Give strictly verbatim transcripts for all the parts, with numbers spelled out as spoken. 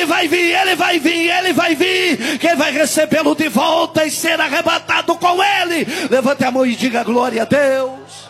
Ele vai vir, ele vai vir, ele vai vir. Quem vai recebê-lo de volta e ser arrebatado com ele? Levante a mão e diga glória a Deus.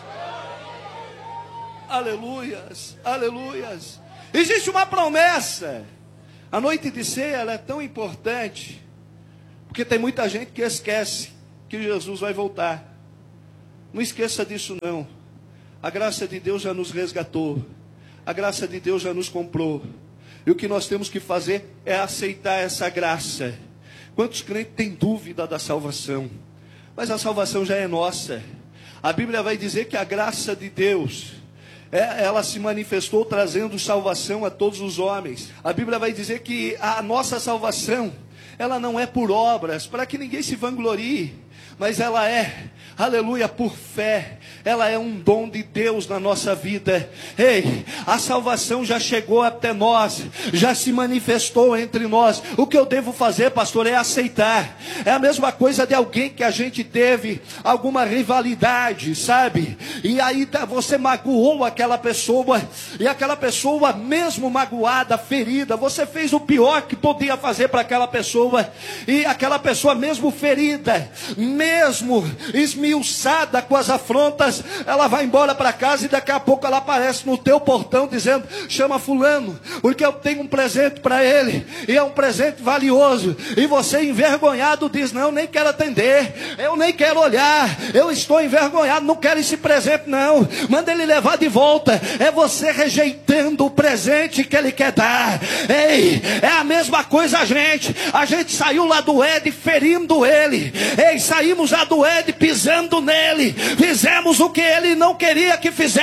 Aleluias, aleluias. Existe uma promessa. A noite de ceia, ela é tão importante, porque tem muita gente que esquece que Jesus vai voltar. Não esqueça disso não. A graça de Deus já nos resgatou. A graça de Deus já nos comprou. E o que nós temos que fazer é aceitar essa graça. Quantos crentes têm dúvida da salvação? Mas a salvação já é nossa. A Bíblia vai dizer que a graça de Deus, é, ela se manifestou trazendo salvação a todos os homens. A Bíblia vai dizer que a nossa salvação, ela não é por obras, para que ninguém se vanglorie, mas ela é, aleluia, por fé. Ela é um dom de Deus na nossa vida. Ei, a salvação já chegou até nós, já se manifestou entre nós. O que eu devo fazer, pastor, é aceitar. É a mesma coisa de alguém que a gente teve alguma rivalidade, sabe? E aí você magoou aquela pessoa, e aquela pessoa mesmo magoada, ferida, você fez o pior que podia fazer para aquela pessoa, e aquela pessoa mesmo ferida, mesmo esmiuçada com as afrontas, ela vai embora para casa e daqui a pouco ela aparece no teu portão dizendo: chama fulano, porque eu tenho um presente para ele, e é um presente valioso. E você envergonhado diz: não, nem quero atender, eu nem quero olhar, eu estou envergonhado, não quero esse presente não, manda ele levar de volta. É você rejeitando o presente que ele quer dar. Ei, é a mesma coisa a gente, a gente saiu lá do Éden ferindo ele. Ei, saímos lá do Éden pisando nele, fizemos o que ele não queria que fizesse.